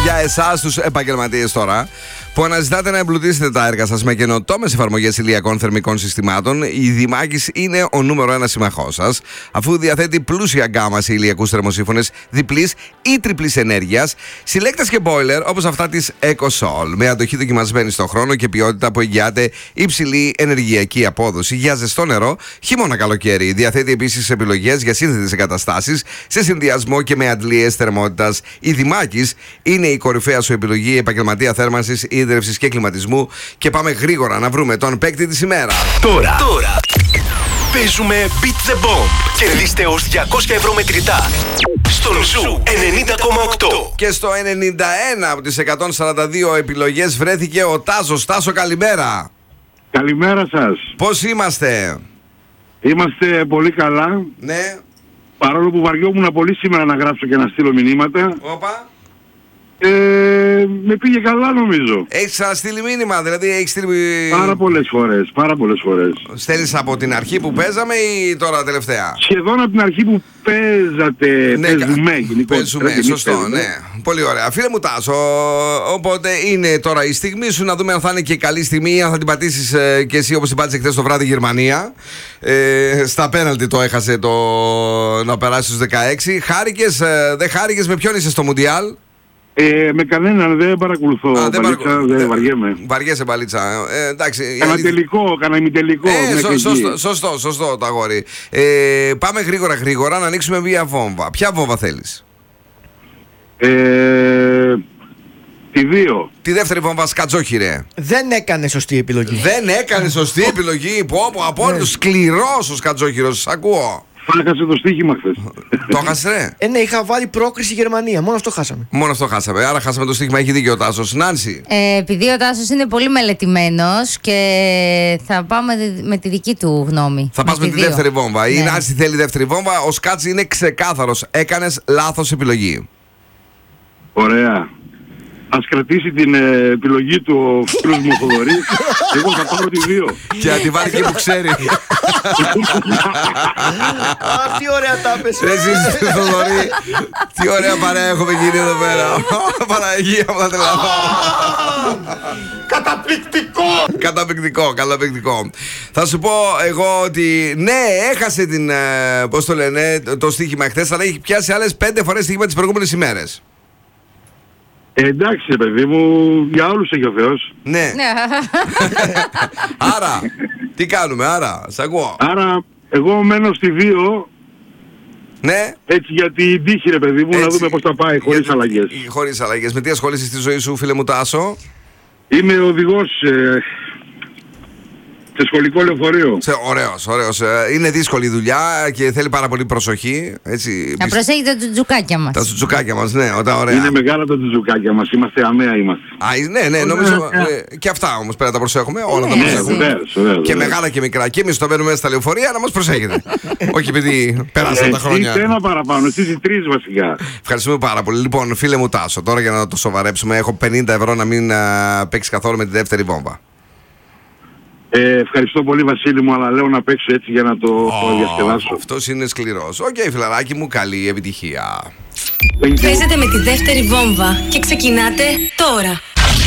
Για εσάς τους επαγγελματίες τώρα, που αναζητάτε να εμπλουτίσετε τα έργα σας με καινοτόμες εφαρμογές ηλιακών θερμικών συστημάτων, η Δημάκης είναι ο νούμερο 1 σύμμαχός σας, αφού διαθέτει πλούσια γκάμα σε ηλιακούς θερμοσύφωνες διπλής ή τριπλής ενέργειας, συλλέκτες και boiler όπως αυτά της EcoSol, με αντοχή δοκιμασμένη στον χρόνο και ποιότητα που εγγυάται υψηλή ενεργειακή απόδοση για ζεστό νερό, χειμώνα καλοκαίρι. Διαθέτει επίσης επιλογές για σύνθετες εγκαταστάσεις σε συνδυασμό και με αντλίες θερμότητας. Η Δημάκης είναι η κορυφαία σου επιλογή, επαγγελματία θέρμανσης, ίδρυυσης και κλιματισμού. Και πάμε γρήγορα να βρούμε τον παίκτη της ημέρας. Τώρα παίζουμε Beat the Bomb. Κερδίστε ως 200 ευρώ μετρητά στον Ζου 90,8. Και στο 91 από τις 142 επιλογές βρέθηκε ο Τάσος. Τάσο, καλημέρα. Καλημέρα σας. Πώς είμαστε? Είμαστε πολύ καλά. Ναι. Παρόλο που βαριόμουν πολύ σήμερα να γράψω και να στείλω μηνύματα. Όπα. Με πήγε καλά νομίζω. Έχεις ξαναστείλει μήνυμα, δηλαδή έχεις στείλει... Πάρα πολλές φορές. Στέλνεις από την αρχή που παίζαμε ή τώρα τελευταία? Σχεδόν από την αρχή που παίζατε. Ναι, παίζουμε, σωστό, ναι. Πολύ ωραία. Φίλε μου Τάσο, οπότε είναι τώρα η στιγμή σου να δούμε αν θα είναι και καλή στιγμή ή αν θα την πατήσεις και εσύ όπως την πάτησε χθες το βράδυ η Γερμανία. Στα πέναλτι το έχασε να περάσει στους 16. Χάρηκες, δεν χάρηκες? Με ποιον είσαι στο Μουντιάλ? Με κανέναν δεν παρακολουθώ. Δεν βαριέμαι. Βαριέσαι μπαλίτσα. Εντάξει. Κανένα ημιτελικό. Σωστό το αγόρι. Πάμε γρήγορα να ανοίξουμε μία βόμβα. Ποια βόμβα θέλεις? Τη 2. Τη δεύτερη βόμβα, σκατζόχυρε. Δεν έκανε σωστή επιλογή. Δεν έκανε σωστή επιλογή. Απόλυτος σκληρός ο σκατζόχυρος. Ακούω. Έχασε το στοίχημα χθες. Το έχασε, ρε? Ναι, είχα βάλει πρόκριση Γερμανία. Μόνο αυτό χάσαμε. Άρα χάσαμε το στοίχημα. Έχει δίκιο ο Τάσος. Νάνση. Επειδή ο Τάσος είναι πολύ μελετημένος και θα πάμε με τη δική του γνώμη. Θα πας με τη δεύτερη βόμβα. Η Νάνση θέλει δεύτερη βόμβα. Ο Σκάτς είναι ξεκάθαρος. Έκανες λάθος επιλογή. Ωραία. Ας κρατήσει την επιλογή του ο φίλος μου ο Θοδωρής. Εγώ θα πάρω τη 2. Και να τη βάλει εκεί που ξέρει. Τι ωραία τα έπεσε. Εσείς Θοδωρή, τι ωραία παρέα έχουμε γίνει εδώ πέρα. Παναγία μου, θα τρελαθώ. Καταπληκτικό. Θα σου πω εγώ ότι ναι, έχασε την, πώς το λένε, το στοίχημα χθες, αλλά έχει πιάσει άλλες 5 φορές στοίχημα τις προηγούμενες ημέρες. Εντάξει παιδί μου, για όλους έχει ο Θεός. Ναι. Άρα, τι κάνουμε, σ' ακούω. Άρα, εγώ μένω στη 2. Ναι. Έτσι για την τύχη ρε παιδί μου, να δούμε πώς θα πάει, χωρίς αλλαγές. Χωρίς αλλαγές. Με τι ασχολείσαι στη ζωή σου, φίλε μου Τάσο? Είμαι οδηγός σε σχολικό λεωφορείο. Ωραίος. Είναι δύσκολη δουλειά και θέλει πάρα πολύ προσοχή. Έτσι, να προσέχετε τα τζουτζουκάκια μας. Τα τζουτζουκάκια μας, ναι, ωραία. Είναι μεγάλα τα τζουτζουκάκια μας. Είμαστε αμαία είμαστε. Ναι, νομίζω. Και αυτά όμως πρέπει να τα προσέχουμε. Όλα τα προσέχουμε. Και μεγάλα και μικρά. Και εμείς το μπαίνουμε στα λεωφορεία να μας προσέχετε. Όχι επειδή περάσαν τα χρόνια. Είστε ένα παραπάνω, εσείς οι 3 βασικά. Ευχαριστούμε πάρα πολύ. Λοιπόν, φίλε μου Τάσο, τώρα για να το σοβαρέψουμε, έχω 50 ευρώ να μην παίξει καθόλου με τη δεύτερη βόμβα. Ευχαριστώ πολύ Βασίλη μου, αλλά λέω να παίξω έτσι για να το διασκεδάσω. Αυτός είναι σκληρός. Οκ, φιλαράκι μου, καλή επιτυχία. Παίζετε με τη δεύτερη βόμβα και ξεκινάτε τώρα.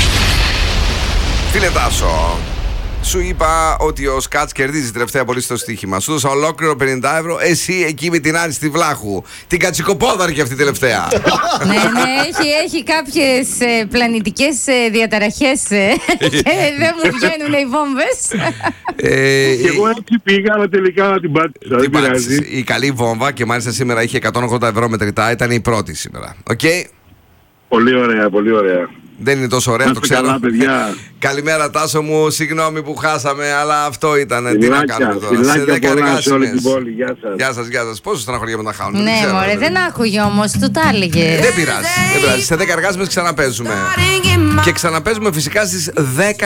Φίλε Τάσο, σου είπα ότι ο Σκάτς κερδίζει τελευταία πολύ στο στοίχημα. Σου δώσα ολόκληρο 50 ευρώ. Εσύ εκεί με την Άννη στη Βλάχου. Την κατσικοπόδαρη και αυτή τελευταία. Ναι, έχει κάποιες πλανητικές διαταραχές και δεν μου βγαίνουν οι βόμβες. Και εγώ έτσι πήγα, αλλά τελικά την πάτησα. Η καλή βόμβα και μάλιστα σήμερα είχε 180 ευρώ μετρητά. Ήταν η πρώτη σήμερα. Οκ. Πολύ ωραία. Δεν είναι τόσο ωραία, το ξέρω. Καλά, παιδιά. Καλημέρα Τάσο μου, συγγνώμη που χάσαμε, αλλά αυτό ήταν. Τι να κάνουμε τώρα. Σε 10 εργάσιμες. Γεια σας. Πόσο στεναχωριέμαι να χάνουμε. Ναι, μωρέ, δεν άκουγε όμως, του τα έλεγε. Δεν πειράζει. Σε 10 εργάσιμες ξαναπέζουμε. Και ξαναπέζουμε φυσικά στις 10